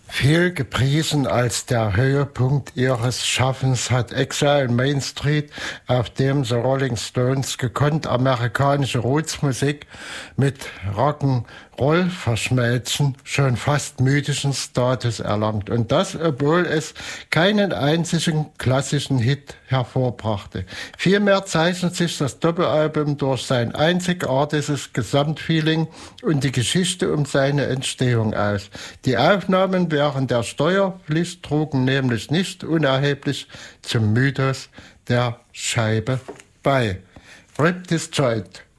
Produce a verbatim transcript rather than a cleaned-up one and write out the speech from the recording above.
Viel gepriesen als der Höhepunkt ihres Schaffens hat Exile Main Street, auf dem The Rolling Stones gekonnt amerikanische Rootsmusik mit Rock'n'Roll verschmelzen, schon fast mythischen Status erlangt. Und das, obwohl es keinen einzigen klassischen Hit hervorbrachte. Vielmehr zeichnet sich das Doppelalbum durch sein einzigartiges Gesamtfeeling und die Geschichte um seine Entstehung aus. Die Aufnahmen während der Steuerpflicht trugen nämlich nicht unerheblich zum Mythos der Scheibe bei. Rip Disjoint.